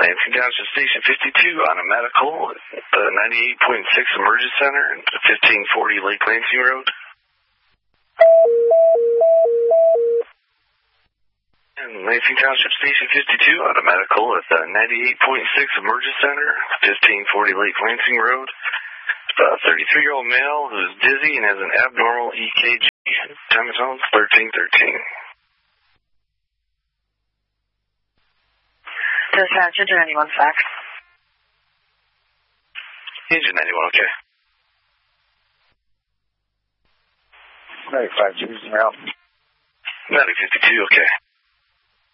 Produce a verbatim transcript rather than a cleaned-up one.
Lansing Township Station fifty-two on a medical at the ninety-eight point six Emergency Center and fifteen forty Lake Lansing Road. And Lansing Township Station fifty-two on a medical at the ninety-eight point six Emergency Center, fifteen forty Lake Lansing Road. A thirty-three-year-old male who's dizzy and has an abnormal E K G. Time is home, thirteen thirteen. Dispatch, engine ninety-one fax. Engine ninety-one, okay. ninety-five, choosing out. ninety fifty-two, okay.